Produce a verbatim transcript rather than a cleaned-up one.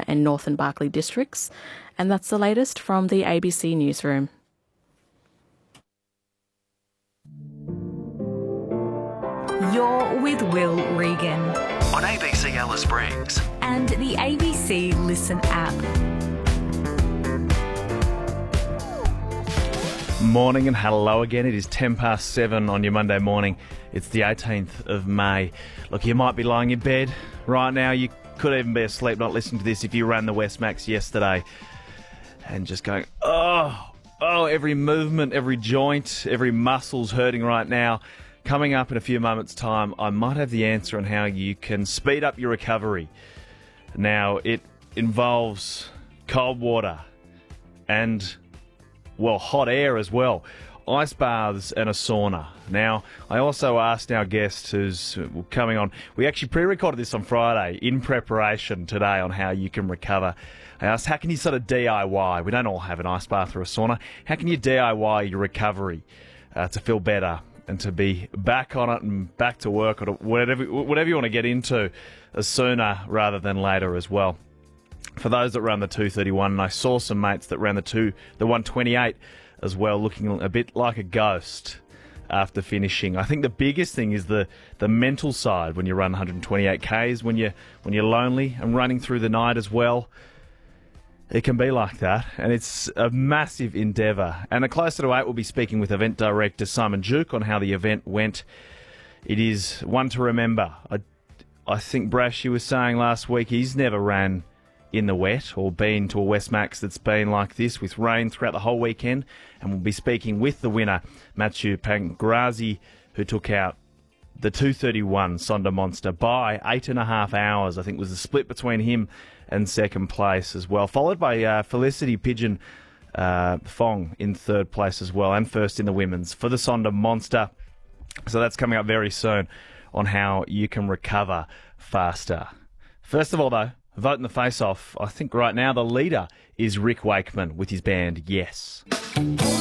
and North and Barkly districts. And that's the latest from the A B C newsroom. You're with Will Regan on A B C Alice Springs and the A B C Listen app. Morning and hello again. It is ten past seven on your Monday morning. It's the eighteenth of May. Look, you might be lying in bed right now. You could even be asleep not listening to this if you ran the Westmax yesterday and just going, oh, oh, every movement, every joint, every muscle's hurting right now. Coming up in a few moments' time, I might have the answer on how you can speed up your recovery. Now, it involves cold water and, well, hot air as well. Ice baths and a sauna. Now, I also asked our guest who's coming on, we actually pre-recorded this on Friday in preparation today on how you can recover. I asked, how can you sort of D I Y? We don't all have an ice bath or a sauna. How can you D I Y your recovery uh, to feel better and to be back on it and back to work or whatever, whatever you want to get into uh, sooner rather than later as well? For those that ran the two thirty-one, and I saw some mates that ran the two, the one twenty-eight as well, looking a bit like a ghost after finishing. I think the biggest thing is the, the mental side when you run one twenty-eight kays, when you when you're lonely and running through the night as well. It can be like that, and it's a massive endeavour. And at Closer to eight, we'll be speaking with event director Simon Duke on how the event went. It is one to remember. I, I think Brashy was saying last week he's never ran in the wet or been to a Westmax that's been like this with rain throughout the whole weekend. And we'll be speaking with the winner, Matthew Pangrazi, who took out the two thirty-one Sonder Monster by eight and a half hours. I think was the split between him and second place as well, followed by uh, Felicity Pigeon uh, Fong in third place as well, and first in the women's for the Sonder Monster. So that's coming up very soon on how you can recover faster. First of all, though, vote in the face-off. I think right now the leader is Rick Wakeman with his band Yes.